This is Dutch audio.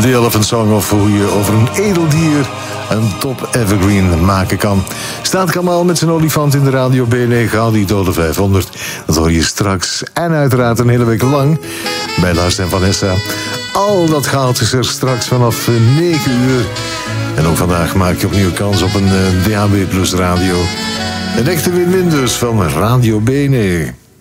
The Elephant Song, of hoe je over een edeldier een top evergreen maken kan. Staat Kamal met zijn olifant in de Radio BNE Gaudi door de 500. Dat hoor je straks. En uiteraard een hele week lang bij Lars en Vanessa. Al dat goud is er straks vanaf 9 uur. En ook vandaag maak je opnieuw kans op een DAB Plus radio. Een echte win-win dus van Radio BNE.